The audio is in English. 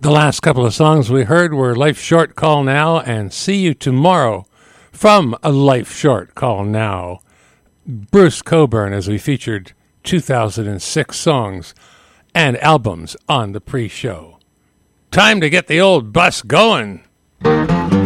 The last couple of songs we heard were Life Short Call Now and See You Tomorrow from A Life Short Call Now. Bruce Cockburn, as we featured 2006 songs and albums on the pre-show. Time to get the old bus going.